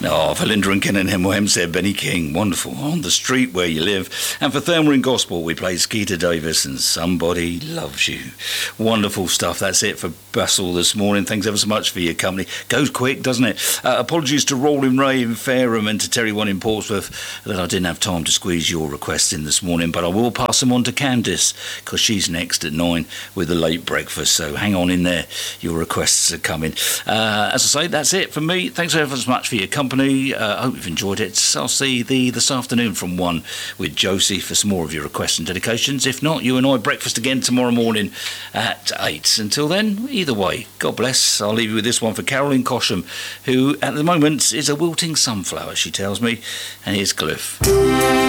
Oh, for Linda and Ken and Hemel said Benny King, wonderful, On the Street Where You Live. And for Thelma in Gospel, we played Skeeter Davis and Somebody Loves You. Wonderful stuff. That's it for Bustle this morning. Thanks ever so much for your company. Goes quick, doesn't it? Apologies to Rolling Ray in Fareham and to Terry One in Portsmouth that I didn't have time to squeeze your requests in this morning, but I will pass them on to Candice because she's next at 9 with the late breakfast. So hang on in there. Your requests are coming. As I say, that's it from me. Thanks ever so much for your company. I hope you've enjoyed it. I'll see thee this afternoon from 1 with Josie for some more of your requests and dedications. If not, you and I breakfast again tomorrow morning at 8. Until then, either way, God bless. I'll leave you with this one for Carolyn Cosham, who at the moment is a wilting sunflower, she tells me. And here's Cliff.